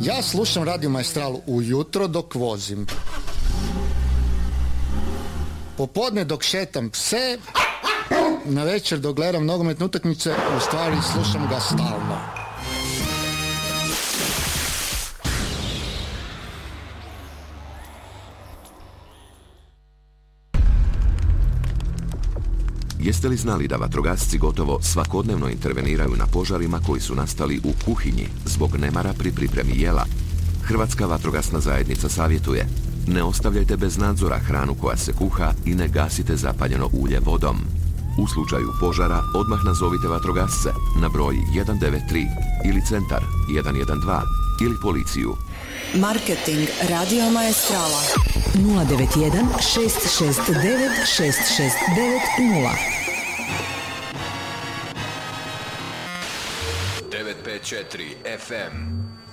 Ja slušam Radio Maestral ujutro dok vozim. Popodne dok šetam pse, na večer dok gledam nogometne utakmice, u stvari slušam ga stalno. Jeste li znali da vatrogasci gotovo svakodnevno interveniraju na požarima koji su nastali u kuhinji zbog nemara pri pripremi jela? Hrvatska vatrogasna zajednica savjetuje: ne ostavljajte bez nadzora hranu koja se kuha i ne gasite zapaljeno ulje vodom. U slučaju požara odmah nazovite vatrogasce na broj 193 ili centar 112 ili policiju. Marketing Radio Maestrala 091 669 6690. 954 FM.